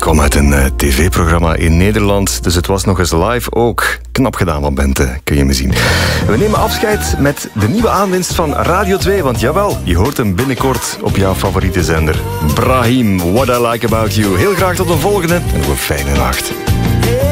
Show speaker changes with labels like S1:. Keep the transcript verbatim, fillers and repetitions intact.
S1: kom uit een uh, tv-programma in Nederland, dus het was nog eens live ook. Knap gedaan van Bente, kun je me zien. We nemen afscheid met de nieuwe aanwinst van Radio twee, want jawel, je hoort hem binnenkort op jouw favoriete zender. Brahim, What I Like About You. Heel graag tot een volgende en nog een fijne nacht.